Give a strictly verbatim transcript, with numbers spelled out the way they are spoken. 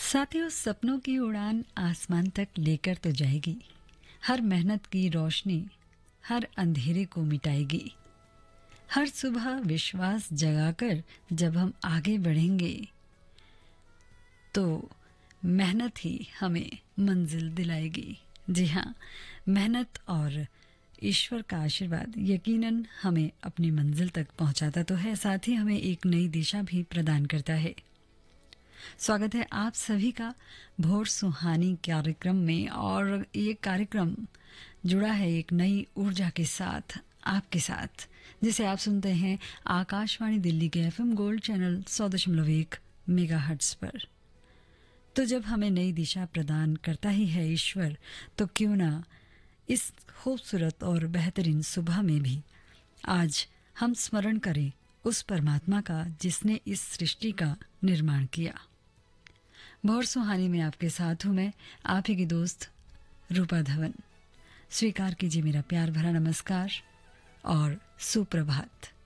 साथियों, सपनों की उड़ान आसमान तक लेकर तो जाएगी। हर मेहनत की रोशनी हर अंधेरे को मिटाएगी। हर सुबह विश्वास जगाकर जब हम आगे बढ़ेंगे तो मेहनत ही हमें मंजिल दिलाएगी। जी हाँ, मेहनत और ईश्वर का आशीर्वाद यकीनन हमें अपनी मंजिल तक पहुंचाता तो है, साथ ही हमें एक नई दिशा भी प्रदान करता है। स्वागत है आप सभी का भोर सुहानी कार्यक्रम में। और ये कार्यक्रम जुड़ा है एक नई ऊर्जा के साथ, आपके साथ, जिसे आप सुनते हैं आकाशवाणी दिल्ली के एफएम गोल्ड चैनल सौ दशमलव एक मेगाहर्ट्ज पर। तो जब हमें नई दिशा प्रदान करता ही है ईश्वर, तो क्यों ना इस खूबसूरत और बेहतरीन सुबह में भी आज हम स्मरण करें उस परमात्मा का जिसने इस सृष्टि का निर्माण किया। भोर सुहानी में आपके साथ हूं मैं, आप ही की दोस्त रूपा धवन। स्वीकार कीजिए मेरा प्यार भरा नमस्कार और सुप्रभात।